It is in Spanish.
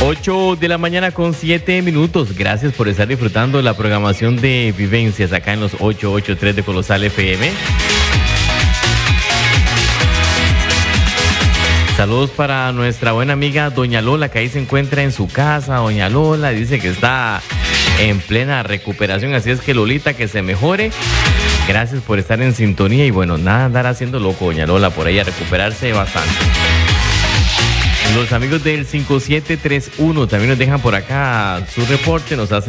8 de la mañana con 7 minutos. Gracias por estar disfrutando la programación de Vivencias acá en los 883 de Colosal FM. Saludos para nuestra buena amiga Doña Lola, que ahí se encuentra en su casa. Doña Lola dice que está en plena recuperación, así es que Lolita, que se mejore. Gracias por estar en sintonía y bueno, nada andar haciendo loco, Doña Lola, por ahí a recuperarse bastante. Los amigos del 5731 también nos dejan por acá su reporte, nos hacen